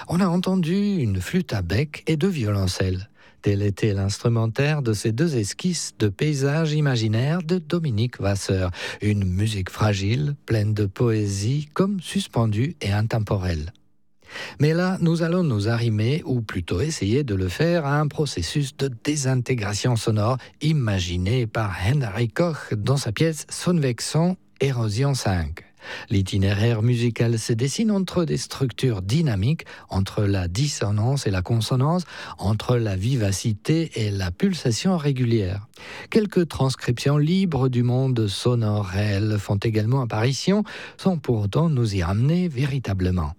On a entendu une flûte à bec et deux violoncelles. Tel était l'instrumentaire de ces deux esquisses de paysages imaginaires de Dominique Vasseur. Une musique fragile, pleine de poésie, comme suspendue et intemporelle. Mais là, nous allons nous arrimer, ou plutôt essayer de le faire, à un processus de désintégration sonore imaginé par Henry Koch dans sa pièce Sonnenwechsel, Érosion 5. L'itinéraire musical se dessine entre des structures dynamiques, entre la dissonance et la consonance, entre la vivacité et la pulsation régulière. Quelques transcriptions libres du monde sonore réel font également apparition, sans pour autant nous y amener véritablement.